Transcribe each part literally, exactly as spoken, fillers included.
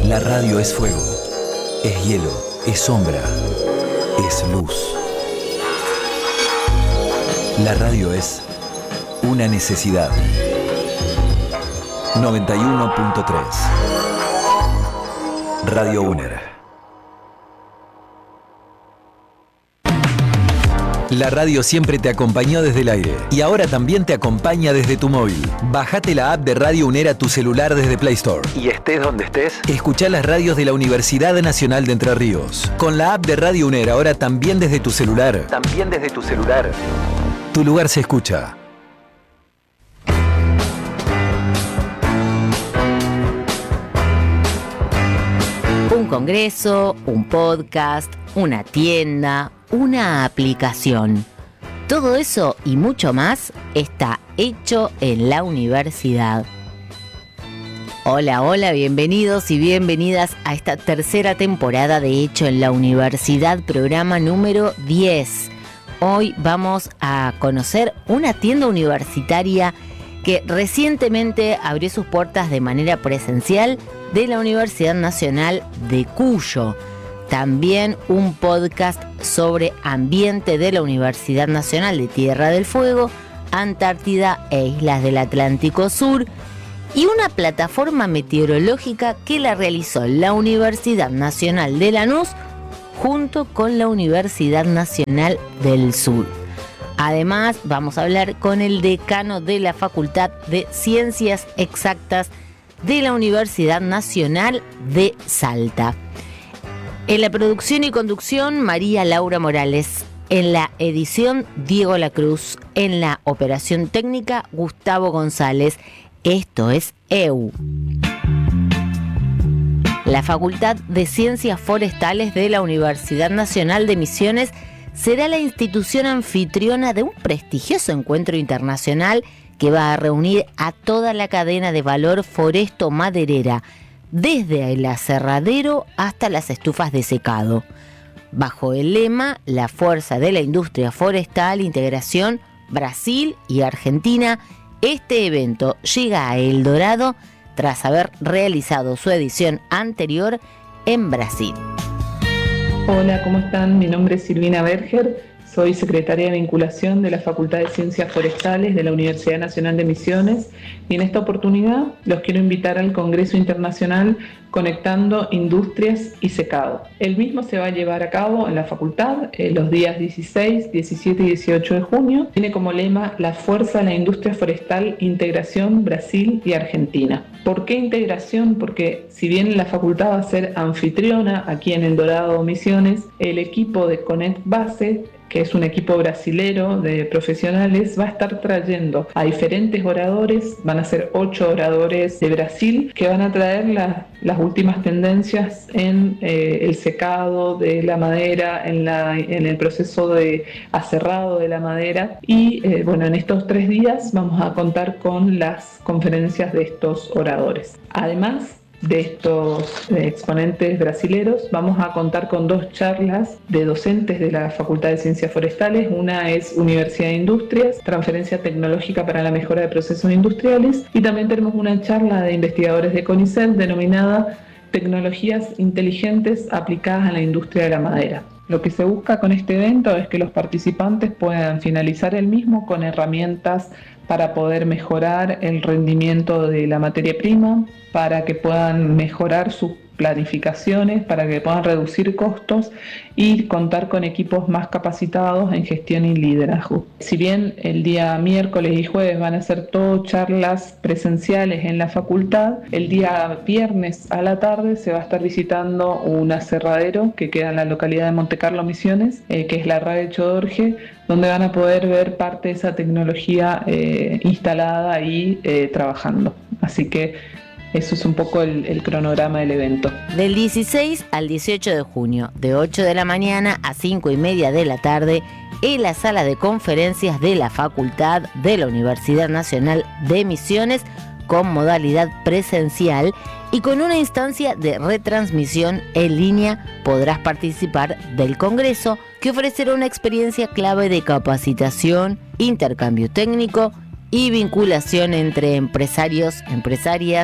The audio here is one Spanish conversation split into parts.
La radio es fuego, es hielo, es sombra, es luz. La radio es una necesidad. noventa y uno punto tres Radio UNER. La radio siempre te acompañó desde el aire y ahora también te acompaña desde tu móvil. Bájate la app de Radio UNER a tu celular desde Play Store. Y estés donde estés, escuchá las radios de la Universidad Nacional de Entre Ríos. Con la app de Radio UNER ahora también desde tu celular. También desde tu celular. Tu lugar se escucha. Un congreso, un podcast, una tienda, una aplicación. Todo eso y mucho más está hecho en la universidad. Hola, hola, bienvenidos y bienvenidas a esta tercera temporada de Hecho en la Universidad, programa número diez. Hoy vamos a conocer una tienda universitaria que recientemente abrió sus puertas de manera presencial de la Universidad Nacional de Cuyo. También un podcast sobre ambiente de la Universidad Nacional de Tierra del Fuego, Antártida e Islas del Atlántico Sur. Y una plataforma meteorológica que la realizó la Universidad Nacional de Lanús junto con la Universidad Nacional del Sur. Además, vamos a hablar con el decano de la Facultad de Ciencias Exactas de la Universidad Nacional de Salta. En la producción y conducción, María Laura Morales. En la edición, Diego Lacruz. En la operación técnica, Gustavo González. Esto es E U. La Facultad de Ciencias Forestales de la Universidad Nacional de Misiones será la institución anfitriona de un prestigioso encuentro internacional que va a reunir a toda la cadena de valor foresto-maderera, desde el aserradero hasta las estufas de secado. Bajo el lema La fuerza de la industria forestal, integración, Brasil y Argentina, este evento llega a El Dorado tras haber realizado su edición anterior en Brasil. Hola, ¿cómo están? Mi nombre es Silvina Berger, soy secretaria de vinculación de la Facultad de Ciencias Forestales de la Universidad Nacional de Misiones y en esta oportunidad los quiero invitar al Congreso Internacional Conectando Industrias y Secado. El mismo se va a llevar a cabo en la facultad eh, los días dieciséis, diecisiete y dieciocho de junio. Tiene como lema La fuerza de la industria forestal, integración, Brasil y Argentina. ¿Por qué integración? Porque si bien la facultad va a ser anfitriona aquí en El Dorado Misiones, el equipo de Connect Base, que es un equipo brasilero de profesionales, va a estar trayendo a diferentes oradores, van a ser ocho oradores de Brasil, que van a traer la, las últimas tendencias en eh, el secado de la madera, en, la, en el proceso de aserrado de la madera. Y eh, bueno, en estos tres días vamos a contar con las conferencias de estos oradores. Además de estos eh, exponentes brasileros, vamos a contar con dos charlas de docentes de la Facultad de Ciencias Forestales. Una es Universidad de Industrias, transferencia tecnológica para la mejora de procesos industriales, y también tenemos una charla de investigadores de CONICET denominada Tecnologías inteligentes aplicadas a la industria de la madera. Lo que se busca con este evento es que los participantes puedan finalizar el mismo con herramientas para poder mejorar el rendimiento de la materia prima, para que puedan mejorar sus planificaciones, para que puedan reducir costos y contar con equipos más capacitados en gestión y liderazgo. Si bien el día miércoles y jueves van a ser todo charlas presenciales en la facultad, el día viernes a la tarde se va a estar visitando un aserradero que queda en la localidad de Montecarlo Misiones, eh, que es la R A E Chodorge, donde van a poder ver parte de esa tecnología eh, instalada y eh, trabajando. Así que eso es un poco el, el cronograma del evento. Del dieciséis al dieciocho de junio, de ocho de la mañana a cinco y media de la tarde, en la sala de conferencias de la Facultad de la Universidad Nacional de Misiones, con modalidad presencial y con una instancia de retransmisión en línea, podrás participar del Congreso, que ofrecerá una experiencia clave de capacitación, intercambio técnico y vinculación entre empresarios, empresarias,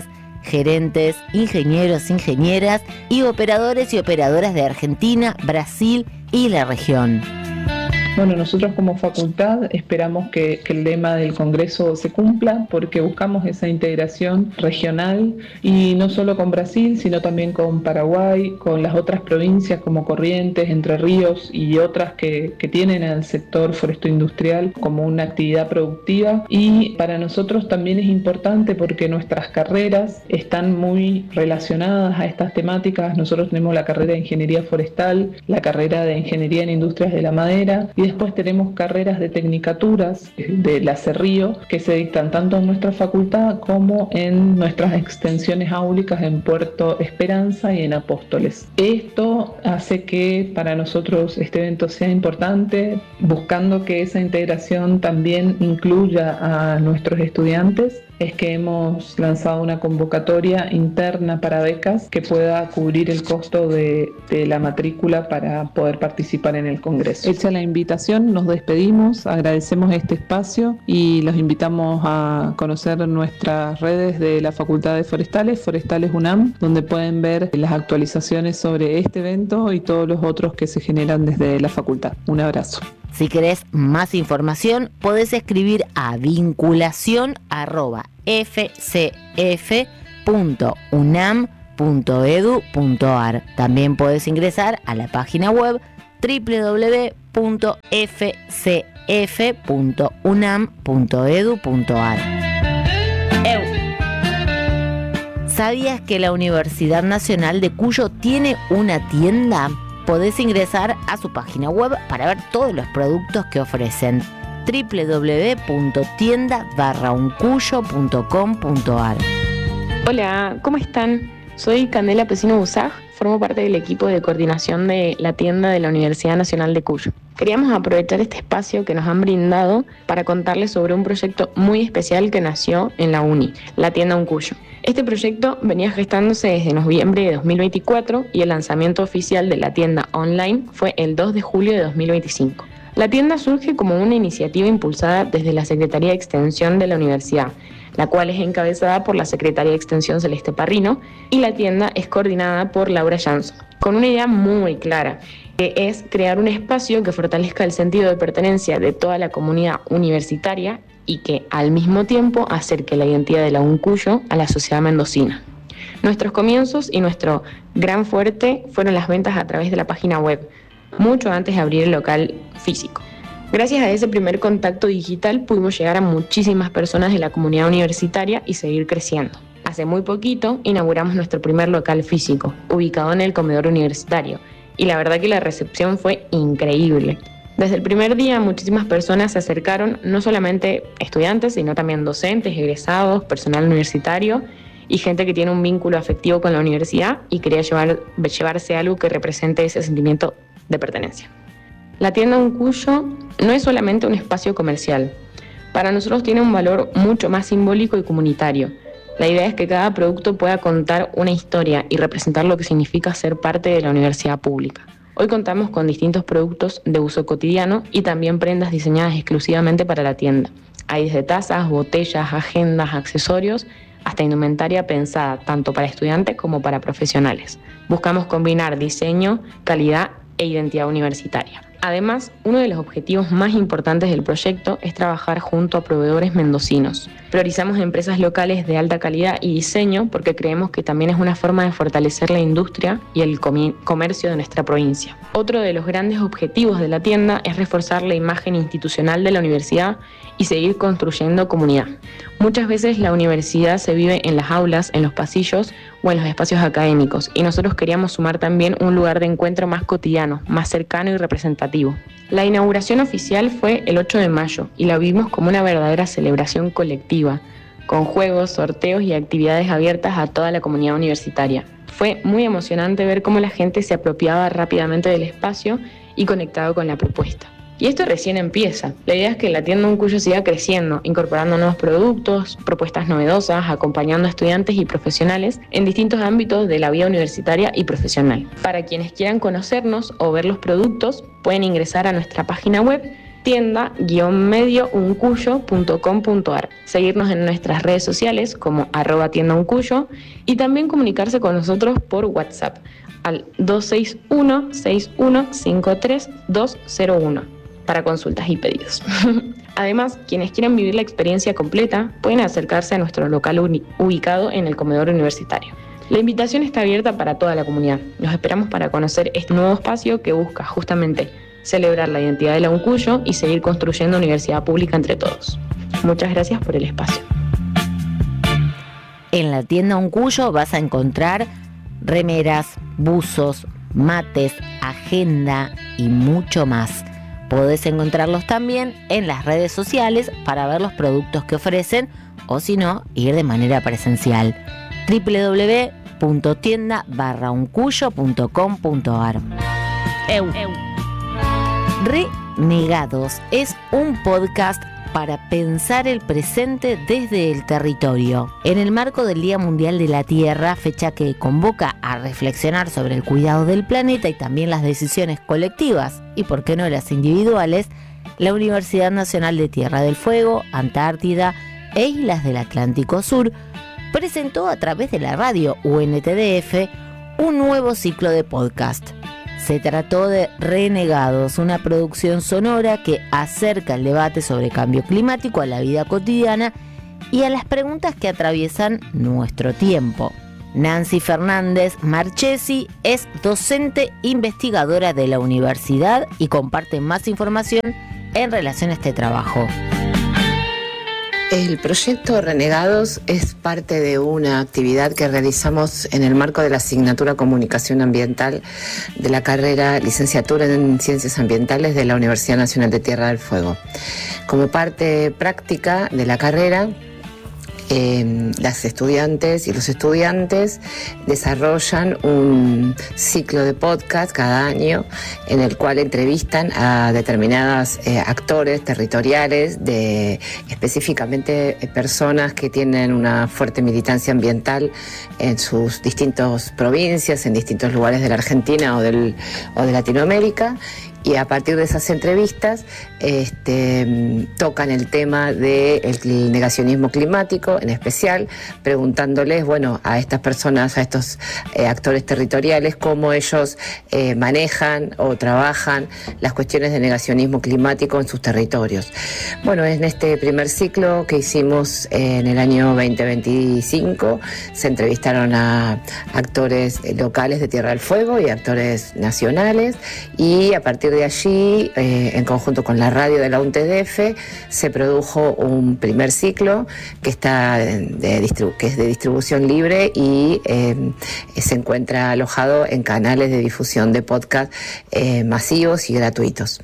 gerentes, ingenieros, ingenieras y operadores y operadoras de Argentina, Brasil y la región. Bueno, nosotros como facultad esperamos que, que el lema del Congreso se cumpla porque buscamos esa integración regional y no solo con Brasil, sino también con Paraguay, con las otras provincias como Corrientes, Entre Ríos y otras que, que tienen al sector foresto-industrial como una actividad productiva. Y para nosotros también es importante porque nuestras carreras están muy relacionadas a estas temáticas. Nosotros tenemos la carrera de Ingeniería Forestal, la carrera de Ingeniería en Industrias de la Madera y después tenemos carreras de tecnicaturas de la Cerrío que se dictan tanto en nuestra facultad como en nuestras extensiones áulicas en Puerto Esperanza y en Apóstoles. Esto hace que para nosotros este evento sea importante, buscando que esa integración también incluya a nuestros estudiantes. Es que hemos lanzado una convocatoria interna para becas que pueda cubrir el costo de, de la matrícula para poder participar en el Congreso. Hecha la invitación, nos despedimos, agradecemos este espacio y los invitamos a conocer nuestras redes de la Facultad de Forestales, Forestales UNAM, donde pueden ver las actualizaciones sobre este evento y todos los otros que se generan desde la facultad. Un abrazo. Si querés más información, podés escribir a vinculación arroba f c f punto unam punto edu punto ar. También podés ingresar a la página web doble u doble u doble u punto f c f punto unam punto edu punto ar. ¿Sabías que la Universidad Nacional de Cuyo tiene una tienda? Podés ingresar a su página web para ver todos los productos que ofrecen. doble u doble u doble u punto tienda barra uncuyo punto com punto ar. Hola, ¿cómo están? Soy Candela Pesino Busaj, formo parte del equipo de coordinación de la tienda de la Universidad Nacional de Cuyo. Queríamos aprovechar este espacio que nos han brindado para contarles sobre un proyecto muy especial que nació en la Uni, la tienda Uncuyo. Este proyecto venía gestándose desde noviembre de dos mil veinticuatro y el lanzamiento oficial de la tienda online fue el dos de julio de dos mil veinticinco. La tienda surge como una iniciativa impulsada desde la Secretaría de Extensión de la Universidad, la cual es encabezada por la Secretaria de Extensión Celeste Parrino, y la tienda es coordinada por Laura Jansson, con una idea muy clara, que es crear un espacio que fortalezca el sentido de pertenencia de toda la comunidad universitaria y que al mismo tiempo acerque la identidad de la Uncuyo a la sociedad mendocina. Nuestros comienzos y nuestro gran fuerte fueron las ventas a través de la página web, mucho antes de abrir el local físico. Gracias a ese primer contacto digital pudimos llegar a muchísimas personas de la comunidad universitaria y seguir creciendo. Hace muy poquito inauguramos nuestro primer local físico, ubicado en el comedor universitario, y la verdad que la recepción fue increíble. Desde el primer día muchísimas personas se acercaron, no solamente estudiantes, sino también docentes, egresados, personal universitario y gente que tiene un vínculo afectivo con la universidad y quería llevar, llevarse algo que represente ese sentimiento de pertenencia. La tienda Uncuyo no es solamente un espacio comercial. Para nosotros tiene un valor mucho más simbólico y comunitario. La idea es que cada producto pueda contar una historia y representar lo que significa ser parte de la universidad pública. Hoy contamos con distintos productos de uso cotidiano y también prendas diseñadas exclusivamente para la tienda. Hay desde tazas, botellas, agendas, accesorios, hasta indumentaria pensada tanto para estudiantes como para profesionales. Buscamos combinar diseño, calidad e identidad universitaria. Además, uno de los objetivos más importantes del proyecto es trabajar junto a proveedores mendocinos. Priorizamos empresas locales de alta calidad y diseño porque creemos que también es una forma de fortalecer la industria y el comercio de nuestra provincia. Otro de los grandes objetivos de la tienda es reforzar la imagen institucional de la universidad y seguir construyendo comunidad. Muchas veces la universidad se vive en las aulas, en los pasillos o en los espacios académicos, y nosotros queríamos sumar también un lugar de encuentro más cotidiano, más cercano y representativo. La inauguración oficial fue el ocho de mayo y la vimos como una verdadera celebración colectiva, con juegos, sorteos y actividades abiertas a toda la comunidad universitaria. Fue muy emocionante ver cómo la gente se apropiaba rápidamente del espacio y conectaba con la propuesta. Y esto recién empieza. La idea es que la tienda Uncuyo siga creciendo, incorporando nuevos productos, propuestas novedosas, acompañando a estudiantes y profesionales en distintos ámbitos de la vida universitaria y profesional. Para quienes quieran conocernos o ver los productos, pueden ingresar a nuestra página web tienda guión medio uncuyo punto com punto ar, seguirnos en nuestras redes sociales como arroba tienda uncuyo y también comunicarse con nosotros por WhatsApp al dos seis uno, seis uno cinco tres, dos cero uno para consultas y pedidos. Además, quienes quieran vivir la experiencia completa pueden acercarse a nuestro local uni- ubicado en el comedor universitario. La invitación está abierta para toda la comunidad. Los esperamos para conocer este nuevo espacio que busca justamente celebrar la identidad de la Uncuyo y seguir construyendo universidad pública entre todos. Muchas gracias por el espacio. En la tienda Uncuyo vas a encontrar remeras, buzos, mates, agenda y mucho más. Podés encontrarlos también en las redes sociales para ver los productos que ofrecen o si no, ir de manera presencial. doble u doble u doble u punto tienda barra uncuyo punto com punto ar. Eu. Renegados es un podcast para pensar el presente desde el territorio. En el marco del Día Mundial de la Tierra, fecha que convoca a reflexionar sobre el cuidado del planeta y también las decisiones colectivas y por qué no las individuales, la Universidad Nacional de Tierra del Fuego, Antártida e Islas del Atlántico Sur presentó a través de la radio U N T D F un nuevo ciclo de podcast. Se trató de Renegados, una producción sonora que acerca el debate sobre cambio climático a la vida cotidiana y a las preguntas que atraviesan nuestro tiempo. Nancy Fernández Marchesi es docente investigadora de la universidad y comparte más información en relación a este trabajo. El proyecto Renegados es parte de una actividad que realizamos en el marco de la asignatura Comunicación Ambiental de la carrera Licenciatura en Ciencias Ambientales de la Universidad Nacional de Tierra del Fuego. Como parte práctica de la carrera, Eh, las estudiantes y los estudiantes desarrollan un ciclo de podcast cada año en el cual entrevistan a determinados eh, actores territoriales, de específicamente eh, personas que tienen una fuerte militancia ambiental en sus distintas provincias, en distintos lugares de la Argentina o, del, o de Latinoamérica. Y a partir de esas entrevistas este, tocan el tema del negacionismo climático, en especial preguntándoles, bueno, a estas personas, a estos eh, actores territoriales, cómo ellos eh, manejan o trabajan las cuestiones de negacionismo climático en sus territorios. Bueno, en este primer ciclo que hicimos en el año veinte veinticinco se entrevistaron a actores locales de Tierra del Fuego y actores nacionales, y a partir de allí, eh, en conjunto con la radio de la U N T D F, se produjo un primer ciclo que, está de distribu- que es de distribución libre y eh, se encuentra alojado en canales de difusión de podcast eh, masivos y gratuitos.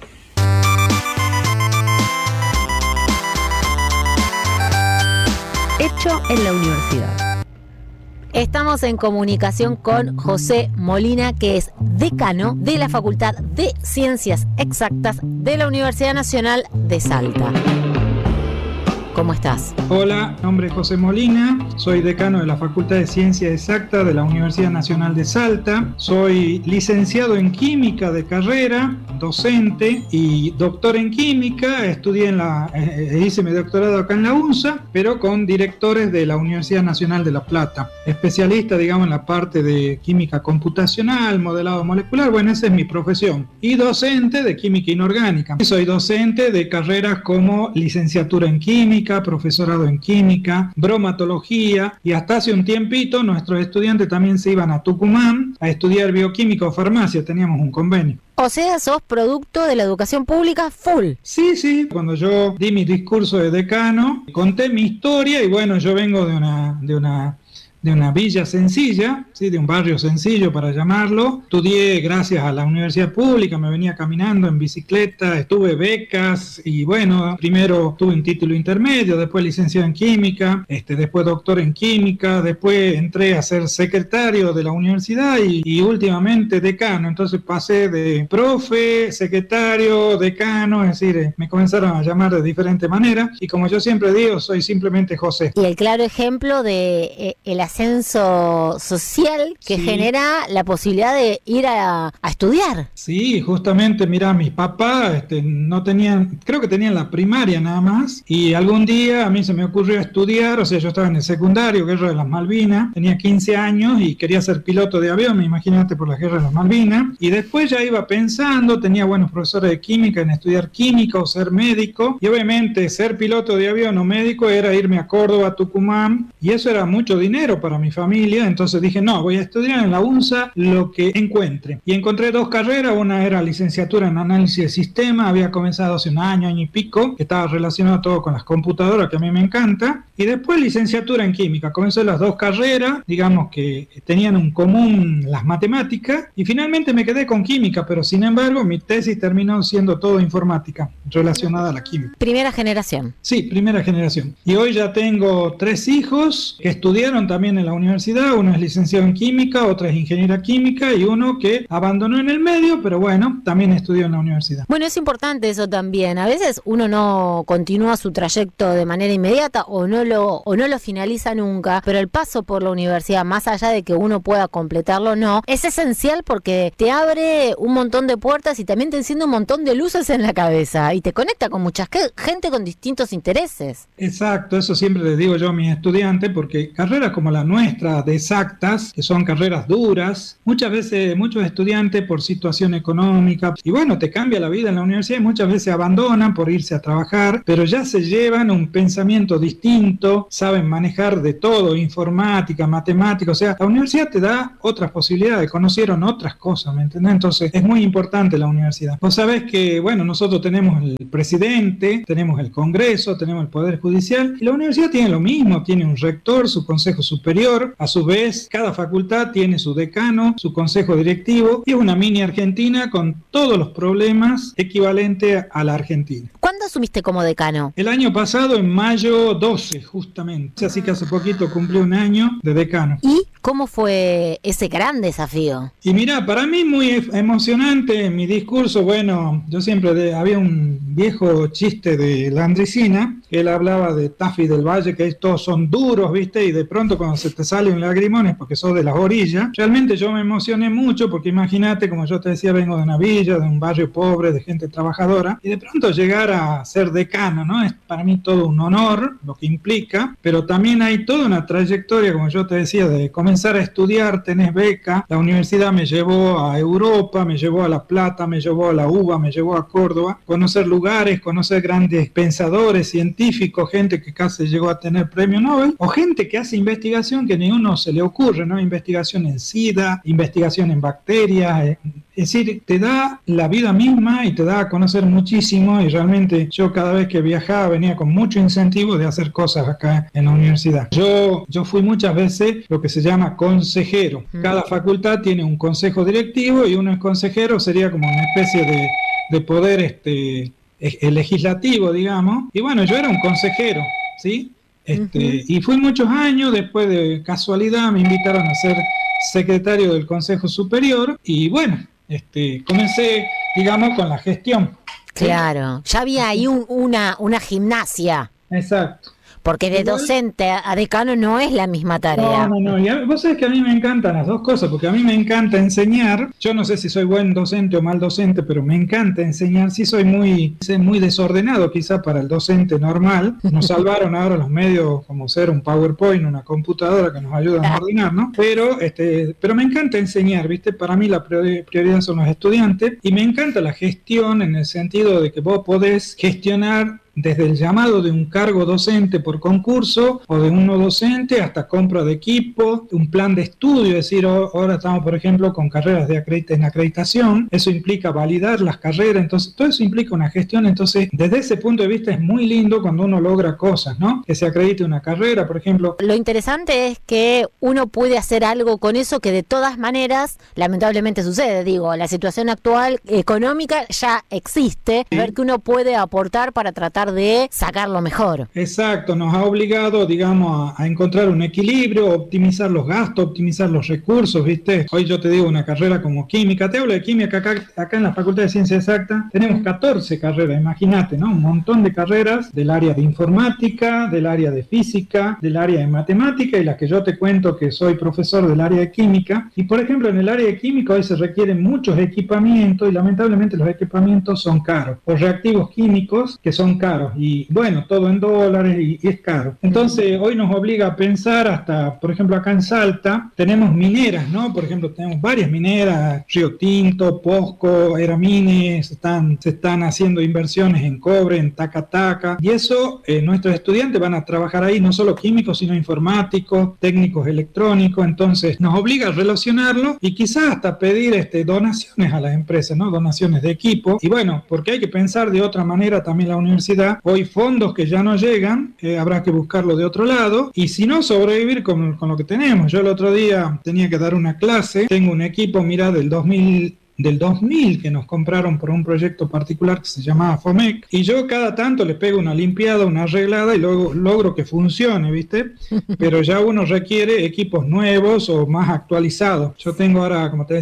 Hecho en la universidad. Estamos en comunicación con José Molina, que es decano de la Facultad de Ciencias Exactas de la Universidad Nacional de Salta. ¿Cómo estás? Hola, mi nombre es José Molina, soy decano de la Facultad de Ciencias Exactas de la Universidad Nacional de Salta, soy licenciado en Química de carrera, docente y doctor en Química. Estudié en la, eh, hice mi doctorado acá en la UNSA, pero con directores de la Universidad Nacional de La Plata. Especialista, digamos, en la parte de Química computacional, modelado molecular, bueno, esa es mi profesión. Y docente de Química Inorgánica. Soy docente de carreras como licenciatura en Química, profesorado en Química, bromatología, y hasta hace un tiempito nuestros estudiantes también se iban a Tucumán a estudiar bioquímica o farmacia, teníamos un convenio. O sea, sos producto de la educación pública full. Sí, sí, cuando yo di mi discurso de decano, conté mi historia y bueno, yo vengo de una, de una, de una villa sencilla, ¿sí? De un barrio sencillo para llamarlo. Estudié gracias a la universidad pública, me venía caminando en bicicleta, estuve becas y bueno, primero tuve un título intermedio, después licenciado en química, este, después doctor en química, después entré a ser secretario de la universidad y, y últimamente decano. Entonces pasé de profe, secretario, decano, es decir, me comenzaron a llamar de diferentes maneras y como yo siempre digo, soy simplemente José. Y el claro ejemplo de eh, el ascenso social que sí. genera la posibilidad de ir a, a estudiar. Sí, justamente, mira, mis papás este, no tenían, creo que tenían la primaria nada más, y algún día a mí se me ocurrió estudiar, o sea, yo estaba en el secundario, Guerra de las Malvinas, tenía quince años y quería ser piloto de avión, me imagínate, por la Guerra de las Malvinas, y después ya iba pensando, tenía buenos profesores de química, en estudiar química o ser médico, y obviamente ser piloto de avión o médico era irme a Córdoba, a Tucumán, y eso era mucho dinero para mi familia, entonces dije, no, voy a estudiar en la UNSA lo que encuentre. Y encontré dos carreras, una era licenciatura en análisis de sistema, había comenzado hace un año, año y pico, que estaba relacionado todo con las computadoras, que a mí me encanta, y después licenciatura en química. Comencé las dos carreras, digamos que tenían en común las matemáticas, y finalmente me quedé con química, pero sin embargo mi tesis terminó siendo todo informática, relacionada a la química. Primera generación. Sí, primera generación. Y hoy ya tengo tres hijos que estudiaron también en la universidad, uno es licenciado en química, otra es ingeniera química, y uno que abandonó en el medio, pero bueno, también estudió en la universidad. Bueno, es importante eso también. A veces uno no continúa su trayecto de manera inmediata o no lo o no lo finaliza nunca, pero el paso por la universidad, más allá de que uno pueda completarlo o no, es esencial porque te abre un montón de puertas y también te enciende un montón de luces en la cabeza y te conecta con mucha gente con distintos intereses. Exacto, eso siempre les digo yo a mis estudiantes, porque carreras como la nuestra de exactas, que son carreras duras, muchas veces muchos estudiantes por situación económica, y bueno, te cambia la vida en la universidad y muchas veces abandonan por irse a trabajar, pero ya se llevan un pensamiento distinto, saben manejar de todo, informática, matemática, o sea, la universidad te da otras posibilidades, conocieron otras cosas, ¿me entendés? Entonces es muy importante la universidad. Vos sabés que, bueno, nosotros tenemos el presidente, tenemos el Congreso, tenemos el Poder Judicial, y la universidad tiene lo mismo, tiene un rector, su consejo superior, a su vez cada facultad tiene su decano, su consejo directivo, y es una mini Argentina con todos los problemas equivalentes a la Argentina. ¿Cuándo asumiste como decano? El año pasado, en mayo doce, justamente, así que hace poquito cumplí un año de decano. ¿Y cómo fue ese gran desafío? Y mirá, para mí muy emocionante mi discurso. Bueno, yo siempre, de, había un viejo chiste de Landricina, él hablaba de Tafí del Valle, que estos son duros, ¿viste? Y de pronto cuando se te sale un lagrimón es porque sos de las orillas. Realmente yo me emocioné mucho porque imagínate, como yo te decía, vengo de una villa, de un barrio pobre, de gente trabajadora, y de pronto llegar a ser decano, ¿no? Es para mí todo un honor, lo que implica, pero también hay toda una trayectoria, como yo te decía, de comenzar a estudiar, tenés beca, la universidad me llevó a Europa, me llevó a La Plata, me llevó a la UBA, me llevó a Córdoba, conocer lugares, conocer grandes pensadores, científicos, gente que casi llegó a tener premio Nobel, o gente que hace investigación que ni uno se le ocurre, ¿no? Investigación en SIDA, investigación en bacterias, eh, es decir, te da la vida misma y te da a conocer muchísimo, y realmente yo cada vez que viajaba venía con mucho incentivo de hacer cosas acá en la universidad. Yo, yo fui muchas veces lo que se llama consejero. Cada facultad tiene un consejo directivo y uno es consejero, sería como una especie de, de poder este, el legislativo, digamos. Y bueno, yo era un consejero, ¿sí? Este, uh-huh. Y fui muchos años, después de casualidad me invitaron a ser secretario del Consejo Superior y bueno, este, comencé, digamos, con la gestión. Claro, ya había ahí un, una, una gimnasia. Exacto. Porque de docente a decano no es la misma tarea. No, no, no. Y a, vos sabés que a mí me encantan las dos cosas, porque a mí me encanta enseñar. Yo no sé si soy buen docente o mal docente, pero me encanta enseñar. Sí soy muy, muy desordenado quizá para el docente normal. Nos salvaron ahora los medios como ser un PowerPoint, una computadora que nos ayuda a ordenar, ¿no? Pero, este, pero me encanta enseñar, ¿viste? Para mí la prioridad son los estudiantes y me encanta la gestión en el sentido de que vos podés gestionar desde el llamado de un cargo docente por concurso o de un no docente hasta compra de equipo, un plan de estudio, es decir, ahora estamos por ejemplo con carreras de acredita- en acreditación, eso implica validar las carreras, entonces todo eso implica una gestión, entonces desde ese punto de vista es muy lindo cuando uno logra cosas, ¿no? Que se acredite una carrera, por ejemplo. Lo interesante es que uno puede hacer algo con eso que de todas maneras lamentablemente sucede, digo, la situación actual económica ya existe, sí. Ver que uno puede aportar para tratar tratar de sacar lo mejor. Exacto, nos ha obligado, digamos, a, a encontrar un equilibrio, optimizar los gastos, optimizar los recursos, ¿viste? Hoy yo te digo una carrera como química, te hablo de química, acá, acá en la Facultad de Ciencias Exactas tenemos catorce carreras, imagínate, ¿no? Un montón de carreras del área de informática, del área de física, del área de matemática y las que yo te cuento que soy profesor del área de química. Y por ejemplo, en el área de química hoy se requieren muchos equipamientos y lamentablemente los equipamientos son caros, o reactivos químicos que son caros y bueno, todo en dólares y, y es caro. Entonces hoy nos obliga a pensar hasta, por ejemplo, acá en Salta tenemos mineras, ¿no? Por ejemplo, tenemos varias mineras, Río Tinto, Posco, Eramines, están, se están haciendo inversiones en cobre, en taca taca, y eso eh, nuestros estudiantes van a trabajar ahí, no solo químicos, sino informáticos, técnicos electrónicos, entonces nos obliga a relacionarlo y quizás hasta pedir este, donaciones a las empresas, ¿no? Donaciones de equipo, y bueno, porque hay que pensar de otra manera también la universidad, hoy fondos que ya no llegan, eh, habrá que buscarlo de otro lado, y si no, sobrevivir con, con lo que tenemos. Yo el otro día tenía que dar una clase, tengo un equipo, mira, del dos mil del dos mil que nos compraron por un proyecto particular que se llamaba FOMEC, y yo cada tanto le pego una limpiada, una arreglada y luego logro que funcione, ¿viste? Pero ya uno requiere equipos nuevos o más actualizados. Yo tengo ahora, como te decía,